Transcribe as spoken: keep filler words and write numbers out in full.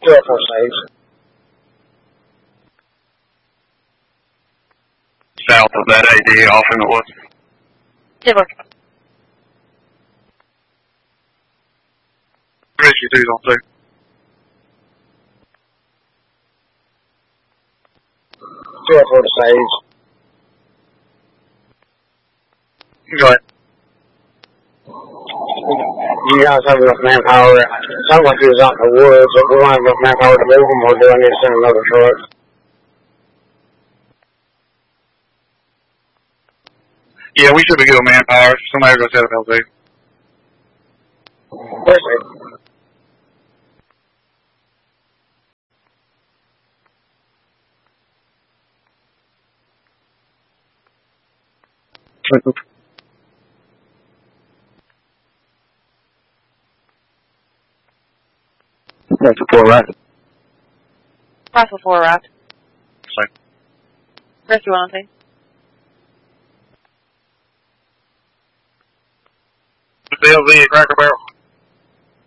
two oh four Sage. South of that A D, off in the woods. Timber. Rescue two's on two. two oh four to Sage. Go ahead. You guys have enough manpower. It sounds like he was out in the woods, but we don't have enough manpower to move him, or do I need to send another truck? Yeah, we should be good with manpower. Somebody go set up L Z. Where's it? That's a four right. Rifle four arrived. Sorry. Rescue one on scene. The L Z at Cracker Barrel.